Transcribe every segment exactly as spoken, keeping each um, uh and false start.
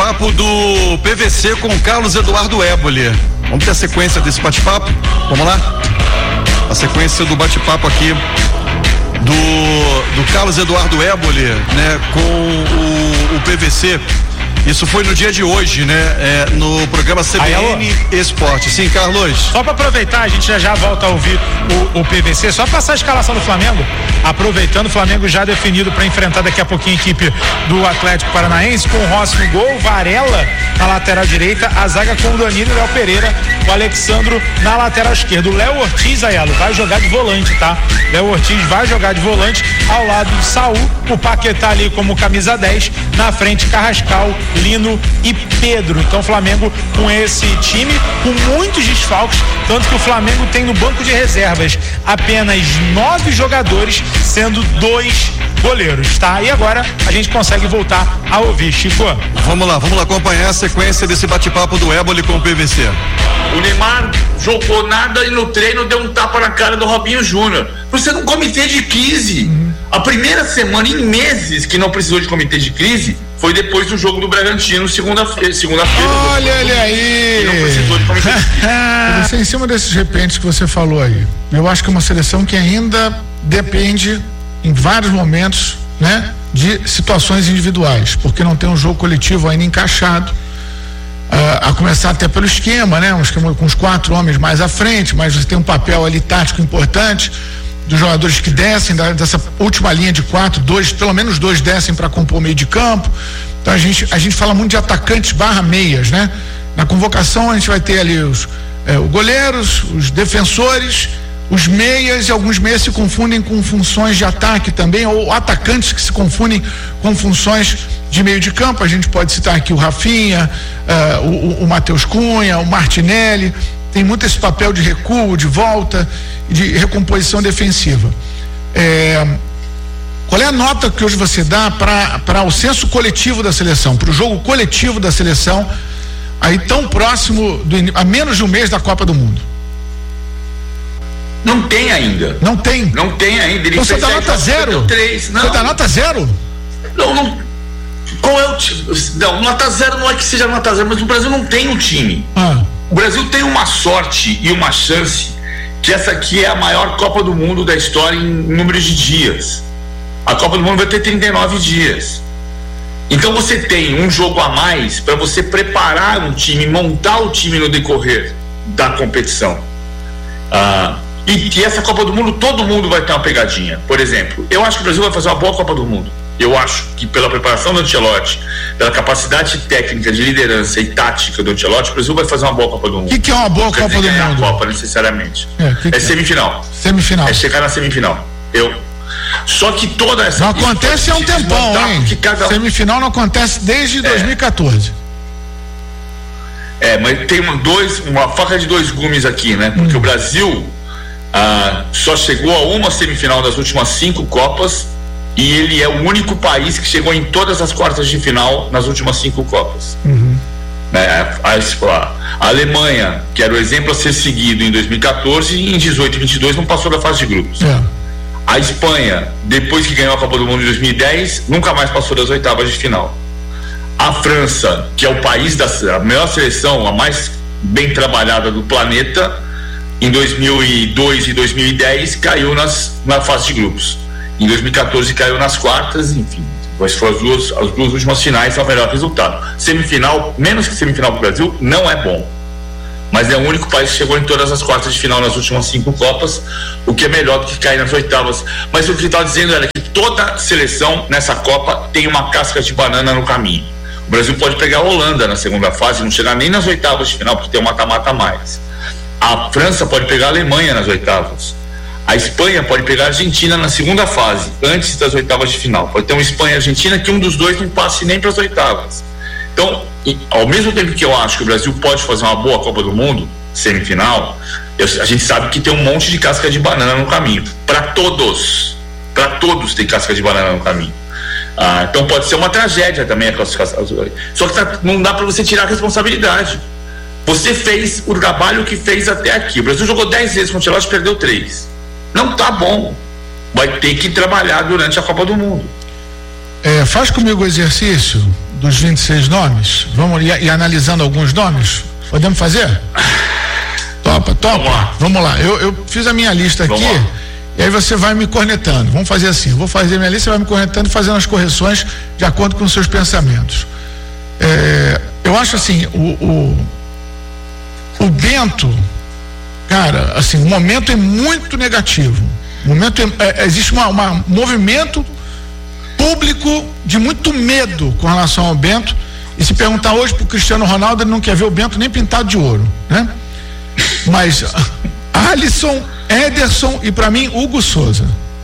bate-papo do P V C com Carlos Eduardo Éboli. Vamos ter a sequência desse bate-papo? Vamos lá? A sequência do bate-papo aqui do, do Carlos Eduardo Éboli, né, com o, o P V C. Isso foi no dia de hoje, né? É, no programa C B N Esporte. Sim, Carlos. Só para aproveitar, a gente já já volta a ouvir o, o P V C, só passar a escalação do Flamengo, aproveitando, o Flamengo já definido para enfrentar daqui a pouquinho a equipe do Atlético Paranaense, com o Rossi no gol, Varela na lateral direita, a zaga com o Danilo e o Léo Pereira, o Alexandro na lateral esquerda. O Léo Ortiz, Ayalo, vai jogar de volante, tá? Léo Ortiz vai jogar de volante ao lado de Saul, o Paquetá ali como camisa dez, na frente Carrascal, Lino e Pedro. Então o Flamengo com esse time, com muitos desfalques, tanto que o Flamengo tem no banco de reservas apenas nove jogadores, sendo dois goleiros, tá? E agora a gente consegue voltar a ouvir, Chico. Vamos lá, vamos lá acompanhar a sequência desse bate-papo do Éboli com o P V C. O Neymar jogou nada e no treino deu um tapa na cara do Robinho Júnior. Você num comitê de crise. Uhum. A primeira semana em meses que não precisou de comitê de crise foi depois do jogo do Bragantino, segunda-feira. Segunda-feira. Olha ele aí! Não precisou de comitê de crise. Você, em cima desses repentes que você falou aí, eu acho que é uma seleção que ainda depende, em vários momentos, né, de situações individuais, porque não tem um jogo coletivo ainda encaixado. Uh, a começar até pelo esquema, né? Um esquema com os quatro homens mais à frente, mas você tem um papel ali tático importante dos jogadores que descem da, dessa última linha de quatro, dois, pelo menos dois descem para compor o meio de campo. Então a gente, a gente fala muito de atacantes barra meias, né? Na convocação a gente vai ter ali os eh, os goleiros, os defensores, os meias, e alguns meias se confundem com funções de ataque também, ou atacantes que se confundem com funções de meio de campo. A gente pode citar aqui o Rafinha, uh, o, o Matheus Cunha, o Martinelli. Tem muito esse papel de recuo, de volta, de recomposição defensiva. É, qual é a nota que hoje você dá para o senso coletivo da seleção, para o jogo coletivo da seleção, aí tão próximo, do, a menos de um mês da Copa do Mundo? Não tem ainda. Não tem? Não tem ainda. Ele você dá nota zero? Três. Não. Você dá nota zero? Não, não. Qual é o time? Não, nota zero não é que seja nota zero, mas o Brasil não tem um time. Ah. O Brasil tem uma sorte e uma chance que essa aqui é a maior Copa do Mundo da história em número de dias. A Copa do Mundo vai ter trinta e nove dias. Então você tem um jogo a mais para você preparar um time, montar o time no decorrer da competição. Ah, e, e essa Copa do Mundo, todo mundo vai ter uma pegadinha. Por exemplo, eu acho que o Brasil vai fazer uma boa Copa do Mundo. Eu acho que pela preparação do Ancelotti, pela capacidade técnica, de liderança e tática do Ancelotti, o Brasil vai fazer uma boa Copa do Mundo. O que, que é uma boa Copa do Mundo? Mundo? Não é a Copa, necessariamente. É, que que é semifinal. É? Semifinal. É chegar na semifinal. Eu. Só que toda essa. Não acontece há um tempão, hein? Que cada... Semifinal não acontece desde é. dois mil e quatorze. É, mas tem uma, dois, uma faca de dois gumes aqui, né? Porque hum. o Brasil ah, só chegou a uma semifinal das últimas cinco Copas. E ele é o único país que chegou em todas as quartas de final nas últimas cinco Copas. Uhum. Né? A, a, a Alemanha, que era o exemplo a ser seguido em dois mil e quatorze, e em dezoito e vinte e dois não passou da fase de grupos. É. A Espanha, depois que ganhou a Copa do Mundo em dois mil e dez, nunca mais passou das oitavas de final. A França, que é o país da a melhor seleção, a mais bem trabalhada do planeta, em dois mil e dois e dois mil e dez caiu nas, na fase de grupos. Em dois mil e quatorze caiu nas quartas, enfim, mas foram as duas, as duas últimas finais, é o melhor resultado. Semifinal, menos que semifinal para o Brasil, não é bom. Mas é o único país que chegou em todas as quartas de final nas últimas cinco Copas, o que é melhor do que cair nas oitavas. Mas o que eu estava dizendo era que toda seleção nessa Copa tem uma casca de banana no caminho. O Brasil pode pegar a Holanda na segunda fase, não chegar nem nas oitavas de final, porque tem um mata-mata a mais. A França pode pegar a Alemanha nas oitavas. A Espanha pode pegar a Argentina na segunda fase, antes das oitavas de final. Pode ter uma Espanha e Argentina que um dos dois não passe nem para as oitavas. Então, ao mesmo tempo que eu acho que o Brasil pode fazer uma boa Copa do Mundo, semifinal, eu, a gente sabe que tem um monte de casca de banana no caminho. Para todos. Para todos tem casca de banana no caminho. Ah, então pode ser uma tragédia também a classificação. Só que tá, não dá para você tirar a responsabilidade. Você fez o trabalho que fez até aqui. O Brasil jogou dez vezes com o Ancelotti e perdeu três. Não tá bom. Vai ter que trabalhar durante a Copa do Mundo. É, faz comigo o exercício dos vinte e seis nomes? Vamos ir, ir analisando alguns nomes? Podemos fazer? Topa, topa. Vamos lá. Vamos lá. Eu, eu fiz a minha lista aqui. E aí você vai me cornetando. Vamos fazer assim. Eu vou fazer minha lista, você vai me cornetando e fazendo as correções de acordo com os seus pensamentos. É, eu acho assim, o, o, o Bento, cara, assim, o momento é muito negativo. O momento é, é, existe uma, uma, um movimento público de muito medo com relação ao Bento. E se perguntar hoje pro Cristiano Ronaldo, ele não quer ver o Bento nem pintado de ouro, né? Mas Alisson, Ederson e para mim Hugo Souza.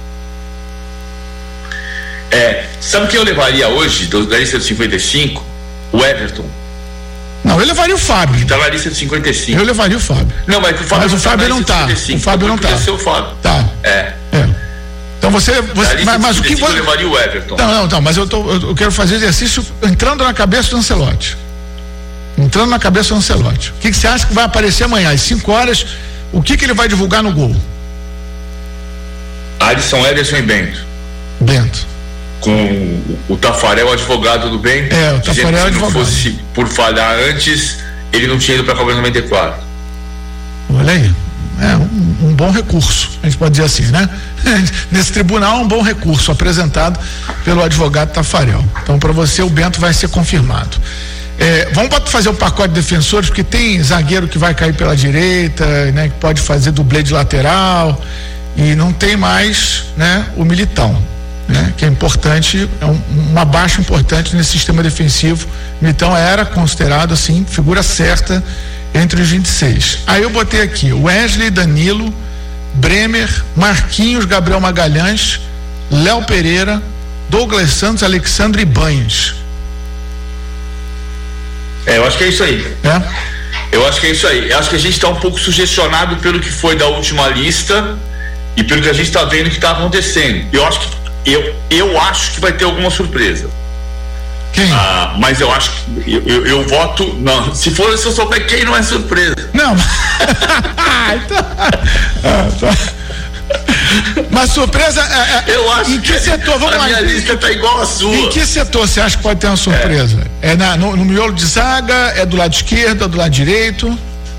É, sabe quem eu levaria hoje da lista de cinquenta e cinco? O Everton. Não, eu levaria o Fábio. Tá na lista de cinquenta e cinco. Eu levaria o Fábio. Não, mas o Fábio, mas o Fábio não tá. O Fábio não tá. Ser o Fábio. Tá. É. É. Então você, você mas, mas o que você... eu levaria o Everton. Não, não, não, mas eu, tô, eu quero fazer exercício entrando na cabeça do Ancelotti. Entrando na cabeça do Ancelotti. O que, que você acha que vai aparecer amanhã às cinco horas? O que que ele vai divulgar no gol? Alisson, Ederson e Bento. Bento. Com o, o Tafarel, advogado do Bento. É, o Tafarel é advogado. Se não fosse por falhar antes, ele não tinha ido para a Copa noventa e quatro. Olha aí. É um, um bom recurso, a gente pode dizer assim, né? Nesse tribunal, um bom recurso apresentado pelo advogado Tafarel. Então, para você, o Bento vai ser confirmado. É, vamos fazer o pacote de defensores, porque tem zagueiro que vai cair pela direita, né? Que pode fazer dublê de lateral, e não tem mais, né? O Militão, né? Que é importante, é um, uma baixa importante nesse sistema defensivo. O Militão era considerado, assim, figura certa entre os vinte e seis. Aí eu botei aqui Wesley, Danilo, Bremer, Marquinhos, Gabriel Magalhães, Léo Pereira, Douglas Santos, Alexandre Ibanez. É, eu acho que é isso aí. É? Eu acho que é isso aí. Eu acho que a gente está um pouco sugestionado pelo que foi da última lista e pelo que a gente está vendo que está acontecendo. Eu acho que eu, eu acho que vai ter alguma surpresa. Quem? Ah, mas eu acho que eu, eu, eu voto. Não, se for se eu souber quem, não é surpresa. Não. Mas surpresa é, é, eu acho em que, que setor? Vamos a lá. minha lista tá igual a sua. Em que setor você acha que pode ter uma surpresa? É, é na, no, no miolo de zaga? É do lado esquerdo? É do lado direito?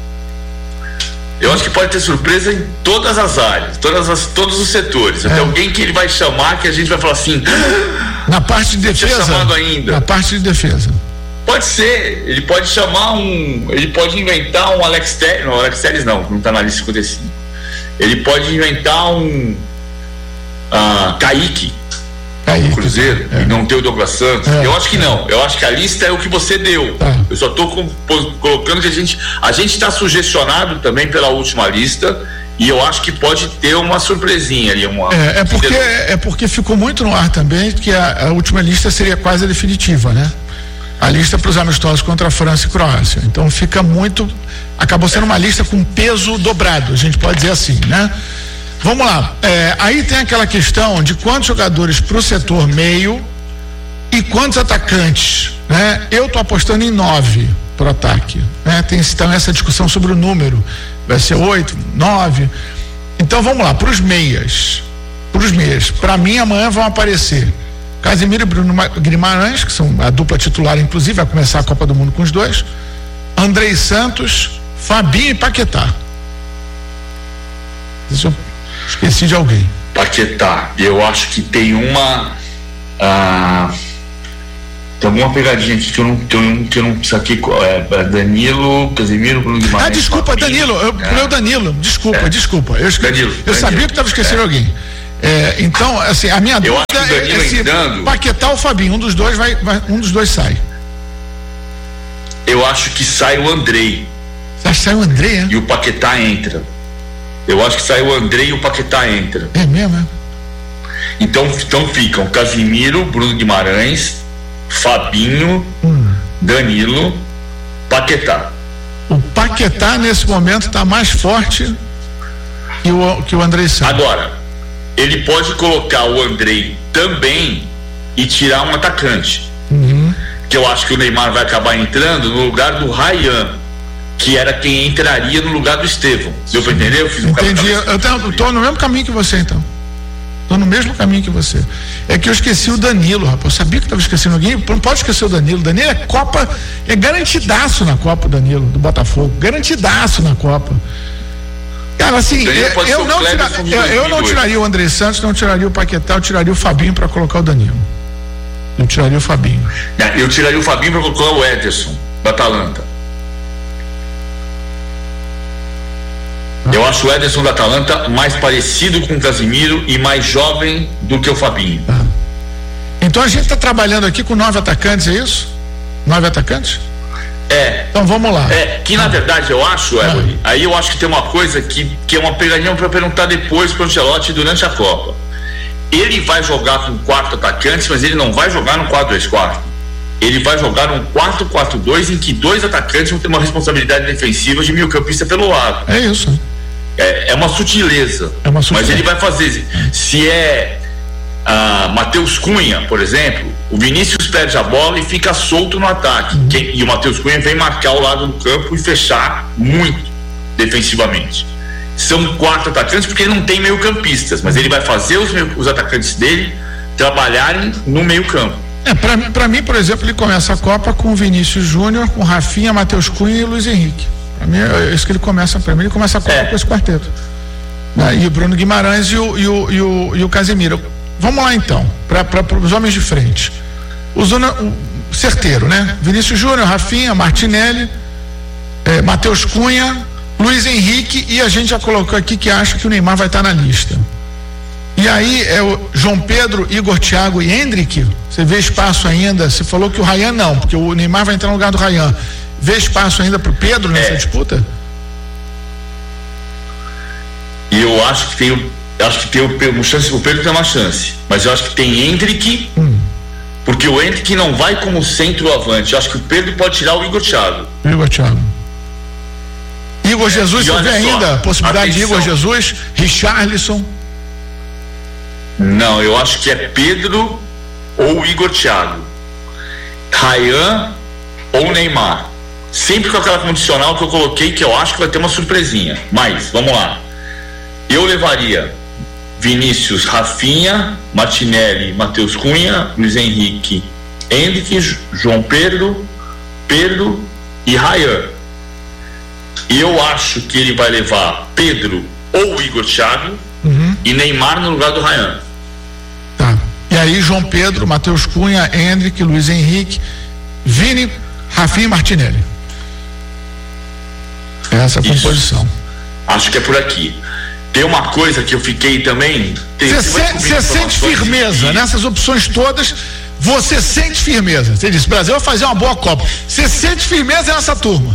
Eu acho que pode ter surpresa em todas as áreas, todas as, todos os setores. Até é. alguém que ele vai chamar que a gente vai falar assim. Na parte de defesa? Chamado ainda. Na parte de defesa. Pode ser. Ele pode chamar um. Ele pode inventar um Alex Telles. Não, Alex Telles não, não tá na lista cinquenta e cinco. Ele pode inventar um. Uh, Kaique. Kaique. Cruzeiro. É. E não ter o Douglas Santos. É. Eu acho que não. Eu acho que a lista é o que você deu. É. Eu só tô com, colocando que a gente. A gente está sugestionado também pela última lista. E eu acho que pode ter uma surpresinha ali. Uma, é, é, porque, é porque ficou muito no ar também que a, a última lista seria quase a definitiva, né? A lista para os amistosos contra a França e Croácia. Então fica muito. Acabou sendo uma lista com peso dobrado, a gente pode dizer assim, né? Vamos lá. É, aí tem aquela questão de quantos jogadores para o setor meio e quantos atacantes, né? Eu tô apostando em nove pro ataque, né? Tem então essa discussão sobre o número. Vai ser oito, nove. Então vamos lá, para os meias. Para os meias. Para mim, amanhã vão aparecer Casemiro e Bruno Guimarães, que são a dupla titular, inclusive, vai começar a Copa do Mundo com os dois. Andrei Santos, Fabinho e Paquetá. Se eu esqueci de alguém. Paquetá, eu acho que tem uma. Ah, tem alguma pegadinha aqui que eu não, que eu não, que eu não saquei qual é. Danilo, Casemiro, Bruno Guimarães. Ah, desculpa, Fabinho. Danilo. Eu é. Danilo, desculpa, é. desculpa. Eu, esque... Danilo, eu Danilo. sabia que estava esquecendo é. alguém. É, então, assim, a minha eu dúvida é esse entrando, Paquetá ou Fabinho, um dos dois vai, vai, um dos dois sai. Eu acho que sai o Andrei. Você acha que sai o Andrei, é? E o Paquetá entra. Eu acho que sai o Andrei e o Paquetá entra. É mesmo, é? Então, então ficam Casemiro, Bruno Guimarães, Fabinho, hum. Danilo, Paquetá. O Paquetá nesse momento está mais forte que o, que o Andrei Santos. Agora, ele pode colocar o Andrei também e tirar um atacante. Uhum. Que eu acho que o Neymar vai acabar entrando no lugar do Ryan, que era quem entraria no lugar do Estevão. Deu pra entender? Eu fiz um Entendi. Eu tô, tô no mesmo caminho que você, então. Estou no mesmo caminho que você. É que eu esqueci o Danilo, rapaz. Eu sabia que estava esquecendo alguém. Não pode esquecer o Danilo. Danilo é Copa, é garantidaço na Copa, o Danilo, do Botafogo. Garantidaço na Copa. Cara, assim, eu, eu, não tira, eu, eu não tiraria o André Santos, não tiraria o Paquetá, eu tiraria o Fabinho para colocar o Danilo. Eu tiraria o Fabinho. Eu tiraria o Fabinho para colocar o Ederson, da Atalanta. Ah. Eu acho o Ederson da Atalanta mais parecido com o Casimiro e mais jovem do que o Fabinho. Ah. Então a gente está trabalhando aqui com nove atacantes, é isso? Nove atacantes? É. Então vamos lá. É, que na verdade eu acho, ah. Eboli, aí eu acho que tem uma coisa que, que é uma pegadinha para perguntar depois para o Ancelotti durante a Copa. Ele vai jogar com quatro atacantes, mas ele não vai jogar no quatro dois quatro. Ele vai jogar num quatro quatro dois em que dois atacantes vão ter uma responsabilidade defensiva de meio-campista pelo lado. É isso. É, é uma sutileza. É uma sutileza. Mas ele vai fazer. Se é uh, Matheus Cunha, por exemplo, o Vinícius perde a bola e fica solto no ataque. Uhum. Quem, e o Matheus Cunha vem marcar o lado do campo e fechar muito defensivamente. São quatro atacantes porque ele não tem meio-campistas, mas ele vai fazer os, os atacantes dele trabalharem no meio-campo. É, pra, pra mim, por exemplo, ele começa a Copa com o Vinícius Júnior, com Rafinha, Matheus Cunha e Luiz Henrique. Pra mim, é isso que ele começa. Pra mim, ele começa a Copa é. com esse quarteto. Né? E o Bruno Guimarães e o, e o, e o, e o Casemiro. Vamos lá, então, para os homens de frente. O, zona, o certeiro, né? Vinícius Júnior, Rafinha, Martinelli, é, Matheus Cunha, Luiz Henrique, e a gente já colocou aqui que acha que o Neymar vai estar na lista. E aí é o João Pedro, Igor, Thiago e Hendrick. Você vê espaço ainda? Você falou que o Ryan não, porque o Neymar vai entrar no lugar do Ryan. Vê espaço ainda pro Pedro nessa é. disputa? E eu acho que tem o, acho que tem o, uma chance, o Pedro tem uma chance, mas eu acho que tem Hendrick, hum. porque o Hendrick não vai como centroavante. Eu acho que o Pedro pode tirar o Igor, Thiago. Igor, Thiago. Igor Jesus, você vê ainda a possibilidade atenção. de Igor Jesus, Richarlison? Não, eu acho que é Pedro ou Igor Thiago, Ryan ou Neymar, sempre com aquela condicional que eu coloquei, que eu acho que vai ter uma surpresinha. Mas, vamos lá, eu levaria Vinícius, Rafinha, Martinelli, Matheus Cunha, Luiz Henrique, Hendrick, João Pedro, Pedro e Ryan. Eu acho que ele vai levar Pedro ou Igor Thiago uhum. e Neymar no lugar do Ryan. Tá. E aí João Pedro, Matheus Cunha, Hendrick, Luiz Henrique, Vini, Rafinha e Martinelli. Essa é a composição. Acho que é por aqui. Tem uma coisa que eu fiquei também. Você sente firmeza que... nessas opções todas? Você sente firmeza? Você disse, Brasil vai fazer uma boa Copa. Você sente firmeza nessa turma?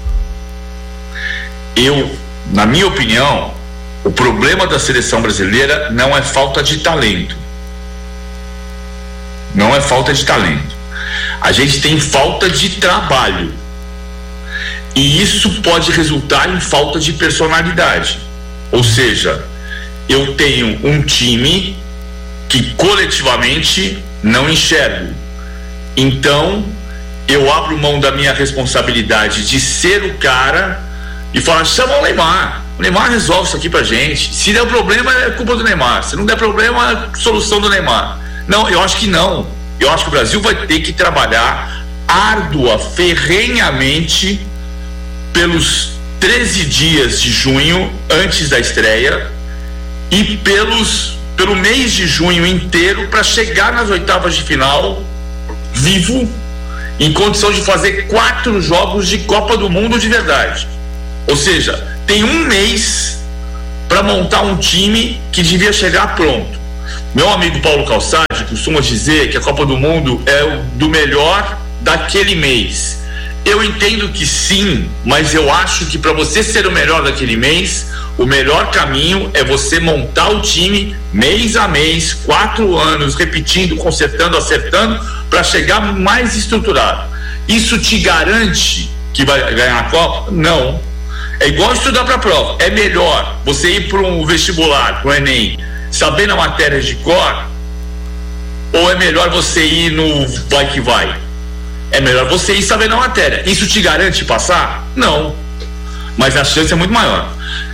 Eu, na minha opinião, o problema da seleção brasileira não é falta de talento. Não é falta de talento. A gente tem falta de trabalho. E isso pode resultar em falta de personalidade. Ou seja, eu tenho um time que coletivamente não enxergo. Então, eu abro mão da minha responsabilidade de ser o cara e falar, chama o Neymar. O Neymar resolve isso aqui pra gente. Se der problema, é culpa do Neymar. Se não der problema, é solução do Neymar. Não, eu acho que não. Eu acho que o Brasil vai ter que trabalhar árdua, ferrenhamente pelos treze dias de junho antes da estreia e pelos pelo mês de junho inteiro para chegar nas oitavas de final vivo, em condição de fazer quatro jogos de Copa do Mundo de verdade. Ou seja, tem um mês para montar um time que devia chegar pronto. Meu amigo Paulo Calçade costuma dizer que a Copa do Mundo é o do melhor daquele mês. Eu entendo que sim, mas eu acho que para você ser o melhor daquele mês, o melhor caminho é você montar o time mês a mês, quatro anos, repetindo, consertando, acertando, para chegar mais estruturado. Isso te garante que vai ganhar a Copa? Não. É igual estudar para a prova. É melhor você ir para um vestibular, para o Enem, sabendo a matéria de cor, ou é melhor você ir no vai que vai? É melhor você ir sabendo a matéria. Isso te garante passar? Não. Mas a chance é muito maior.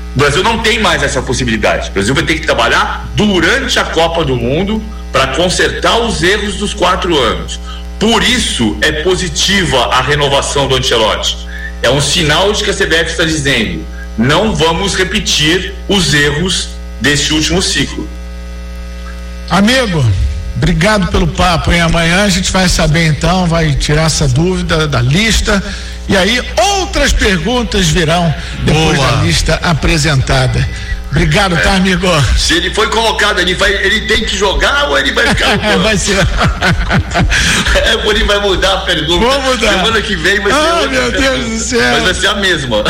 O Brasil não tem mais essa possibilidade. O Brasil vai ter que trabalhar durante a Copa do Mundo para consertar os erros dos quatro anos. Por isso é positiva a renovação do Ancelotti. É um sinal de que a C B F está dizendo: não vamos repetir os erros desse último ciclo. Amigo, obrigado pelo papo, hein? Amanhã a gente vai saber então, vai tirar essa dúvida da lista e aí outras perguntas virão depois Boa. da lista apresentada. Obrigado, é. tá, amigo? Se ele foi colocado, ele, vai, ele tem que jogar ou ele vai ficar? Vai ser. É, por ele vai mudar a pergunta. Vou mudar. Semana que vem vai ser ah, outra meu pergunta. Deus do céu. Mas vai ser a mesma.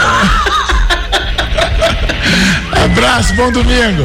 Abraço, bom domingo.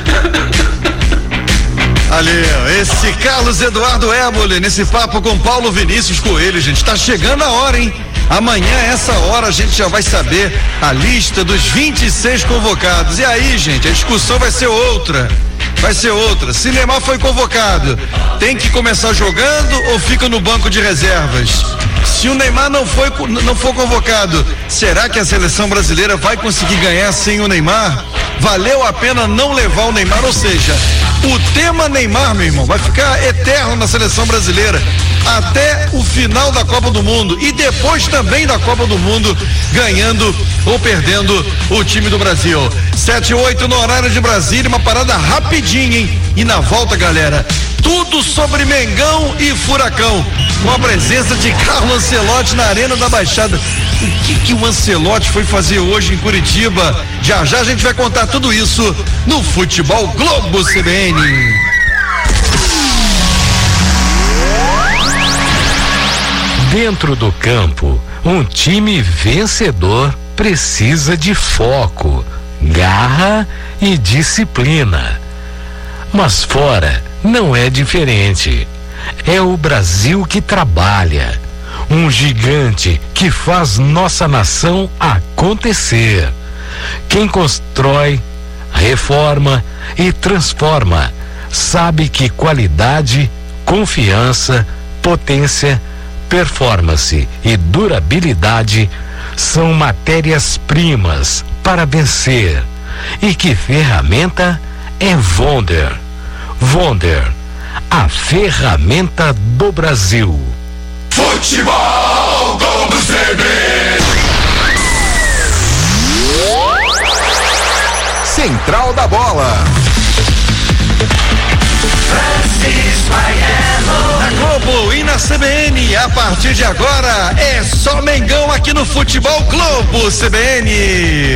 Ali, esse Carlos Eduardo Éboli, nesse papo com Paulo Vinícius Coelho, gente, tá chegando a hora, hein? Amanhã, essa hora, a gente já vai saber a lista dos vinte e seis convocados. E aí, gente, a discussão vai ser outra. Vai ser outra. Se Neymar foi convocado, tem que começar jogando ou fica no banco de reservas? Se o Neymar não foi, não for convocado, será que a seleção brasileira vai conseguir ganhar sem o Neymar? Valeu a pena não levar o Neymar? Ou seja, o tema Neymar, meu irmão, vai ficar eterno na seleção brasileira até o final da Copa do Mundo e depois também da Copa do Mundo, ganhando ou perdendo o time do Brasil. Sete e oito no horário de Brasília, uma parada rapidinha, hein? E na volta, galera, tudo sobre Mengão e Furacão, com a presença de Carlo Ancelotti na Arena da Baixada. O que que o Ancelotti foi fazer hoje em Curitiba? Já já a gente vai contar tudo isso no Futebol Globo C B N. Dentro do campo, um time vencedor precisa de foco, garra e disciplina. Mas fora não é diferente. É o Brasil que trabalha, um gigante que faz nossa nação acontecer. Quem constrói, reforma e transforma sabe que qualidade, confiança, potência, performance e durabilidade são matérias-primas para vencer. E que ferramenta é Wonder. Wonder, a ferramenta do Brasil. Futebol Globo C B N. Central da Bola. Na Globo e na C B N, a partir de agora é só Mengão aqui no Futebol Globo C B N.